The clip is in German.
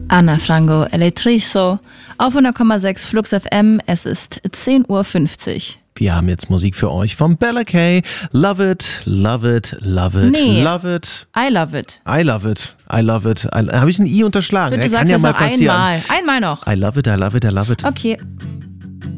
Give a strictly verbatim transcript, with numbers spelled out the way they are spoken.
Ana Frango, Electrizo, auf hundert Komma sechs Flux F M, es ist zehn Uhr fünfzig. Wir haben jetzt Musik für euch von Bella Kay. Love it, love it, love it, nee. love it. I love it. I love it, I love it. Habe ich ein I unterschlagen? Bitte ja, sagst kann du ja es mal noch passieren. einmal. Einmal noch. I love it, I love it, I love it. Okay.